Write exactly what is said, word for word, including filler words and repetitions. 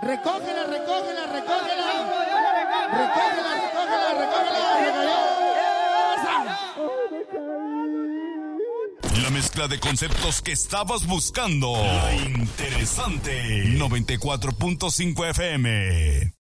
Recógela, recógela, recógela. Recógela, recógela, recógela. La mezcla de conceptos que estabas buscando. La interesante. noventa y cuatro punto cinco F M.